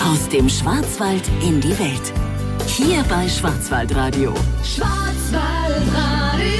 Aus dem Schwarzwald in die Welt. Hier bei Schwarzwaldradio. Schwarzwaldradio.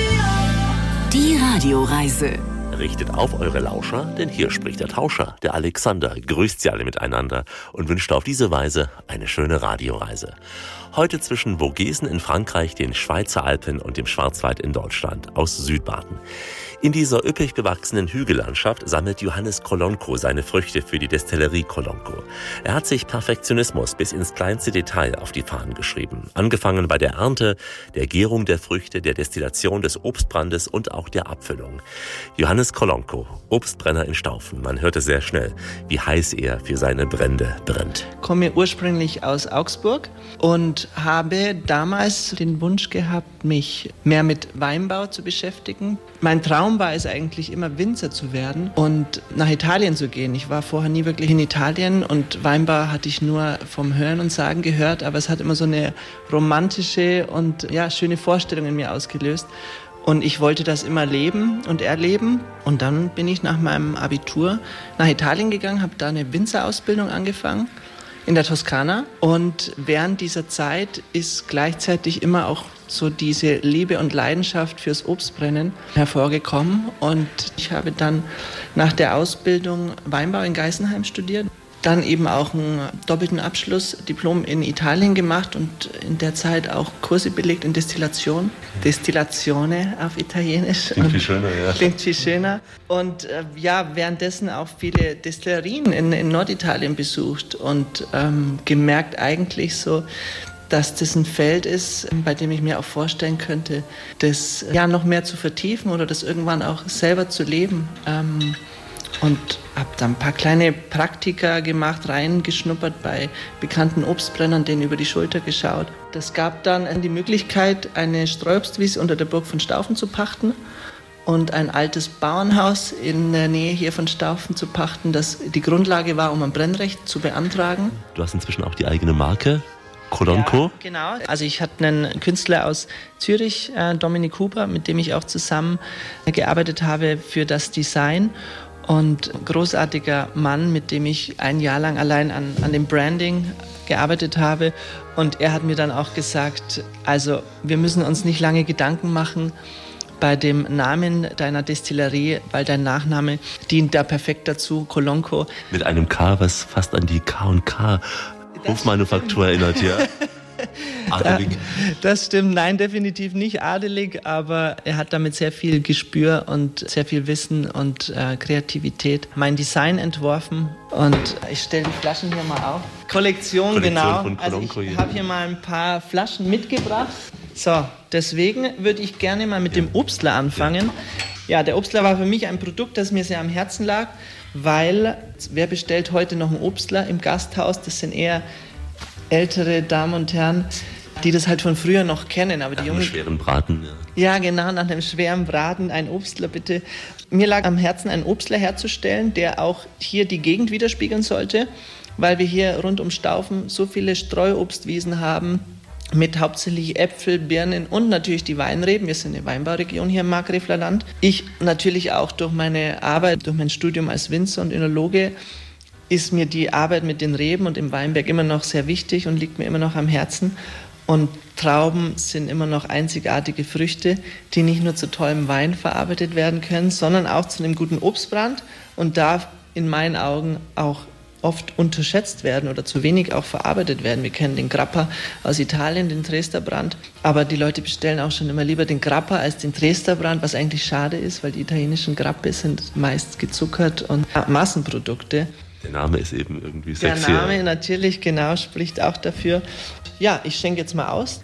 Die Radioreise. Richtet auf eure Lauscher, denn hier spricht der Tauscher, der Alexander, grüßt sie alle miteinander und wünscht auf diese Weise eine schöne Radioreise. Heute zwischen Vogesen in Frankreich, den Schweizer Alpen und dem Schwarzwald in Deutschland, aus Südbaden. In dieser üppig bewachsenen Hügellandschaft sammelt Johannes Kolonko seine Früchte für die Destillerie Kolonko. Er hat sich Perfektionismus bis ins kleinste Detail auf die Fahnen geschrieben. Angefangen bei der Ernte, der Gärung der Früchte, der Destillation des Obstbrandes und auch der Abfüllung. Johannes Kolonko, Obstbrenner in Staufen. Man hörte sehr schnell, wie heiß er für seine Brände brennt. Ich komme ursprünglich aus Augsburg und habe damals den Wunsch gehabt, mich mehr mit Weinbau zu beschäftigen. Mein Traum war es eigentlich immer, Winzer zu werden und nach Italien zu gehen. Ich war vorher nie wirklich in Italien und Weinbau hatte ich nur vom Hören und Sagen gehört, aber es hat immer so eine romantische und schöne Vorstellung in mir ausgelöst. Und ich wollte das immer leben und erleben. Und dann bin ich nach meinem Abitur nach Italien gegangen, habe da eine Winzerausbildung angefangen in der Toskana. Und während dieser Zeit ist gleichzeitig immer auch so diese Liebe und Leidenschaft fürs Obstbrennen hervorgekommen. Und ich habe dann nach der Ausbildung Weinbau in Geisenheim studiert. Dann eben auch einen doppelten Abschlussdiplom in Italien gemacht und in der Zeit auch Kurse belegt in Destillation. Destillazione auf Italienisch. Klingt viel schöner, ja. Klingt viel schöner. Und währenddessen auch viele Destillerien in Norditalien besucht und gemerkt eigentlich so, dass das ein Feld ist, bei dem ich mir auch vorstellen könnte, das noch mehr zu vertiefen oder das irgendwann auch selber zu leben. Und habe dann ein paar kleine Praktika gemacht, reingeschnuppert bei bekannten Obstbrennern, denen über die Schulter geschaut. Das gab dann die Möglichkeit, eine Streuobstwiese unter der Burg von Staufen zu pachten und ein altes Bauernhaus in der Nähe hier von Staufen zu pachten, das die Grundlage war, um ein Brennrecht zu beantragen. Du hast inzwischen auch die eigene Marke, Kolonko? Ja, genau. Also ich hatte einen Künstler aus Zürich, Dominik Huber, mit dem ich auch zusammen gearbeitet habe für das Design. Und ein großartiger Mann, mit dem ich ein Jahr lang allein an dem Branding gearbeitet habe. Und er hat mir dann auch gesagt, also wir müssen uns nicht lange Gedanken machen bei dem Namen deiner Destillerie, weil dein Nachname dient da perfekt dazu, Kolonko. Mit einem K, was fast an die K&K Hofmanufaktur erinnert, ja. Adelig. Das stimmt, nein, definitiv nicht adelig, aber er hat damit sehr viel Gespür und sehr viel Wissen und Kreativität. Mein Design entworfen und ich stelle die Flaschen hier mal auf. Kollektion genau. Also ich habe hier mal ein paar Flaschen mitgebracht. So, deswegen würde ich gerne mal mit dem Obstler anfangen. Ja, der Obstler war für mich ein Produkt, das mir sehr am Herzen lag, weil wer bestellt heute noch einen Obstler im Gasthaus? Das sind eher ältere Damen und Herren, die das halt von früher noch kennen. Aber nach die einem schweren Braten. Ja, genau, nach einem schweren Braten, ein Obstler bitte. Mir lag am Herzen, einen Obstler herzustellen, der auch hier die Gegend widerspiegeln sollte, weil wir hier rund um Staufen so viele Streuobstwiesen haben, mit hauptsächlich Äpfel, Birnen und natürlich die Weinreben. Wir sind eine Weinbauregion hier im Markgräfler Land. Ich natürlich auch durch meine Arbeit, durch mein Studium als Winzer und Önologe ist mir die Arbeit mit den Reben und im Weinberg immer noch sehr wichtig und liegt mir immer noch am Herzen. Und Trauben sind immer noch einzigartige Früchte, die nicht nur zu tollem Wein verarbeitet werden können, sondern auch zu einem guten Obstbrand und darf in meinen Augen auch oft unterschätzt werden oder zu wenig auch verarbeitet werden. Wir kennen den Grappa aus Italien, den Dresdner Brand, aber die Leute bestellen auch schon immer lieber den Grappa als den Dresdner Brand, was eigentlich schade ist, weil die italienischen Grappe sind meist gezuckert und Massenprodukte. Der Name ist eben irgendwie sexy. Der Name natürlich, genau, spricht auch dafür. Ja, ich schenke jetzt mal aus,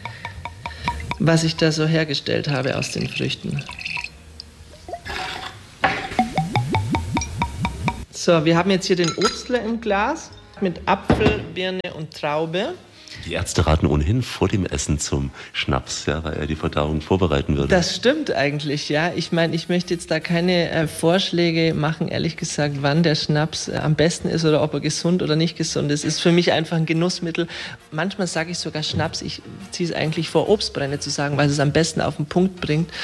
was ich da so hergestellt habe aus den Früchten. So, wir haben jetzt hier den Obstler im Glas mit Apfel, Birne und Traube. Die Ärzte raten ohnehin vor dem Essen zum Schnaps, ja, weil er die Verdauung vorbereiten würde. Das stimmt eigentlich, ja. Ich meine, ich möchte jetzt da keine Vorschläge machen, ehrlich gesagt, wann der Schnaps am besten ist oder ob er gesund oder nicht gesund ist. Es ist für mich einfach ein Genussmittel. Manchmal sage ich sogar Schnaps, ich ziehe es eigentlich vor, Obstbrände zu sagen, weil es am besten auf den Punkt bringt.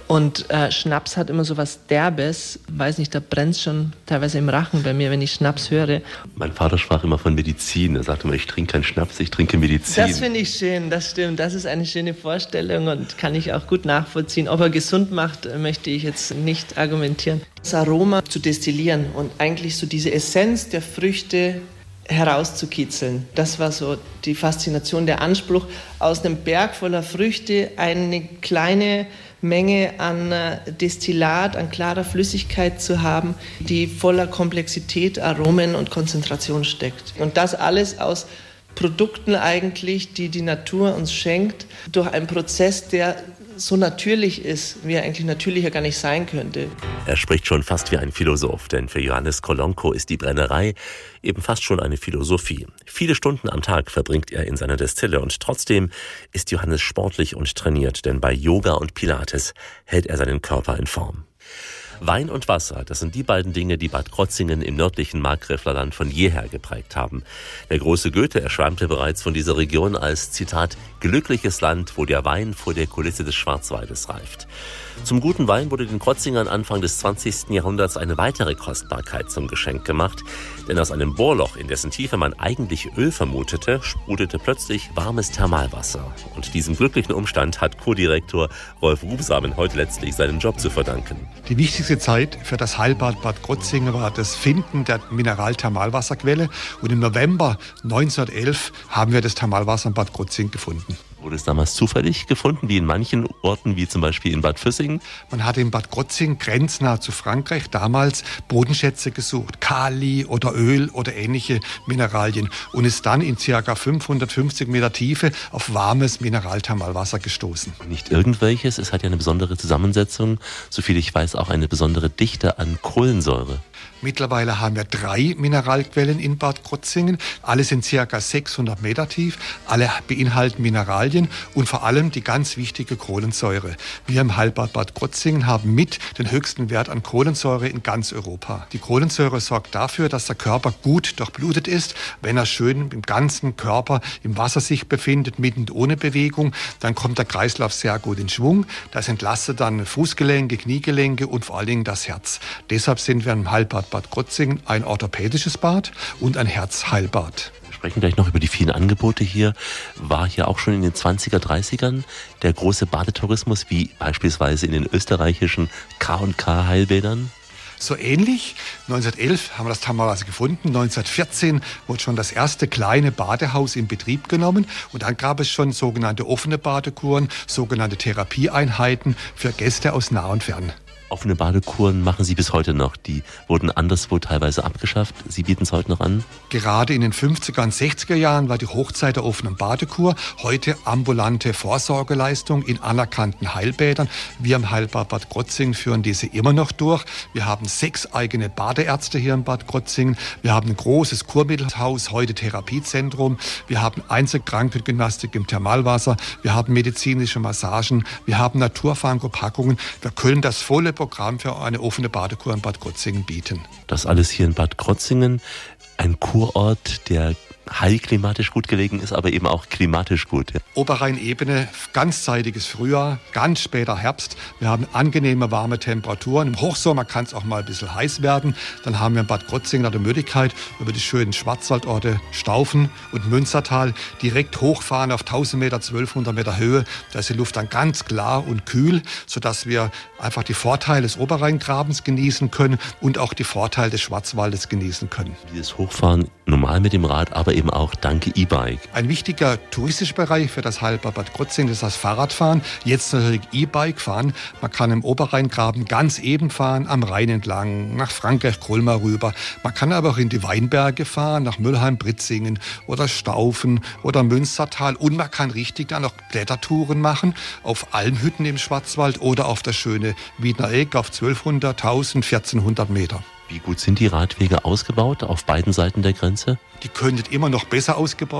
Und Schnaps hat immer so was Derbes. Weiß nicht, da brennt es schon teilweise im Rachen bei mir, wenn ich Schnaps höre. Mein Vater sprach immer von Medizin. Er sagte immer, ich trinke keinen Schnaps, ich trinke Medizin. Das finde ich schön, das stimmt. Das ist eine schöne Vorstellung und kann ich auch gut nachvollziehen. Ob er gesund macht, möchte ich jetzt nicht argumentieren. Das Aroma zu destillieren und eigentlich so diese Essenz der Früchte herauszukitzeln. Das war so die Faszination, der Anspruch, aus einem Berg voller Früchte eine kleine Menge an Destillat, an klarer Flüssigkeit zu haben, die voller Komplexität, Aromen und Konzentration steckt. Und das alles aus Produkten eigentlich, die die Natur uns schenkt, durch einen Prozess, der so natürlich ist, wie er eigentlich natürlicher gar nicht sein könnte. Er spricht schon fast wie ein Philosoph, denn für Johannes Kolonko ist die Brennerei eben fast schon eine Philosophie. Viele Stunden am Tag verbringt er in seiner Destille und trotzdem ist Johannes sportlich und trainiert, denn bei Yoga und Pilates hält er seinen Körper in Form. Wein und Wasser, das sind die beiden Dinge, die Bad Krozingen im nördlichen Markgräflerland von jeher geprägt haben. Der große Goethe erschwärmte bereits von dieser Region als, Zitat, glückliches Land, wo der Wein vor der Kulisse des Schwarzwaldes reift. Zum guten Wein wurde den Krozingern Anfang des 20. Jahrhunderts eine weitere Kostbarkeit zum Geschenk gemacht, denn aus einem Bohrloch, in dessen Tiefe man eigentlich Öl vermutete, sprudelte plötzlich warmes Thermalwasser. Und diesem glücklichen Umstand hat Kurdirektor Rolf Rubsamen heute letztlich seinen Job zu verdanken. Die wichtigste Zeit für das Heilbad Bad Krozingen war das Finden der Mineral-Thermalwasserquelle. Und im November 1911 haben wir das Thermalwasser in Bad Krozingen gefunden. Wurde es damals zufällig gefunden, wie in manchen Orten, wie zum Beispiel in Bad Füssingen? Man hatte in Bad Krozingen, grenznah zu Frankreich, damals Bodenschätze gesucht, Kali oder Öl oder ähnliche Mineralien und ist dann in ca. 550 Meter Tiefe auf warmes Mineralthermalwasser gestoßen. Nicht irgendwelches, es hat ja eine besondere Zusammensetzung, soviel ich weiß auch eine besondere Dichte an Kohlensäure. Mittlerweile haben wir 3 Mineralquellen in Bad Krozingen. Alle sind ca. 600 Meter tief. Alle beinhalten Mineralien und vor allem die ganz wichtige Kohlensäure. Wir im Heilbad Bad Krozingen haben mit den höchsten Wert an Kohlensäure in ganz Europa. Die Kohlensäure sorgt dafür, dass der Körper gut durchblutet ist. Wenn er schön im ganzen Körper im Wasser sich befindet, mit und ohne Bewegung, dann kommt der Kreislauf sehr gut in Schwung. Das entlastet dann Fußgelenke, Kniegelenke und vor allen Dingen das Herz. Deshalb sind wir im Heilbad Bad Krozingen ein orthopädisches Bad und ein Herzheilbad. Wir sprechen gleich noch über die vielen Angebote hier. War hier auch schon in den 20er, 30ern der große Badetourismus, wie beispielsweise in den österreichischen K&K Heilbädern? So ähnlich. 1911 haben wir das Thermalwasser gefunden. 1914 wurde schon das erste kleine Badehaus in Betrieb genommen. Und dann gab es schon sogenannte offene Badekuren, sogenannte Therapieeinheiten für Gäste aus nah und fern. Offene Badekuren machen Sie bis heute noch. Die wurden anderswo teilweise abgeschafft. Sie bieten es heute noch an? Gerade in den 50er und 60er Jahren war die Hochzeit der offenen Badekur. Heute ambulante Vorsorgeleistung in anerkannten Heilbädern. Wir im Heilbad Bad Krozingen führen diese immer noch durch. Wir haben 6 eigene Badeärzte hier in Bad Krozingen. Wir haben ein großes Kurmittelhaus, heute Therapiezentrum. Wir haben Einzelkrankengymnastik im Thermalwasser. Wir haben medizinische Massagen. Wir haben Naturpharmakopackungen. Wir können das volle Programm für eine offene Badekur in Bad Krozingen bieten. Das alles hier in Bad Krozingen, ein Kurort, der heilklimatisch gut gelegen ist, aber eben auch klimatisch gut. Ja. Oberrheinebene, ganzzeitiges Frühjahr, ganz später Herbst. Wir haben angenehme, warme Temperaturen. Im Hochsommer kann es auch mal ein bisschen heiß werden. Dann haben wir in Bad Krozingen die Möglichkeit, über die schönen Schwarzwaldorte Staufen und Münstertal direkt hochfahren auf 1000 Meter, 1200 Meter Höhe. Da ist die Luft dann ganz klar und kühl, sodass wir einfach die Vorteile des Oberrheingrabens genießen können und auch die Vorteile des Schwarzwaldes genießen können. Dieses Hochfahren normal mit dem Rad, aber eben auch dank E-Bike. Ein wichtiger touristischer Bereich für das Heilbad Bad Krozingen ist das Fahrradfahren. Jetzt natürlich E-Bike fahren. Man kann im Oberrheingraben ganz eben fahren, am Rhein entlang, nach Frankreich-Kolmar rüber. Man kann aber auch in die Weinberge fahren, nach Müllheim-Britzingen oder Staufen oder Münstertal. Und man kann richtig dann auch Klettertouren machen auf Almhütten im Schwarzwald oder auf das schöne Wiedner Eck auf 1200, 1000, 1400 Meter. Wie gut sind die Radwege ausgebaut auf beiden Seiten der Grenze? Die könnten immer noch besser ausgebaut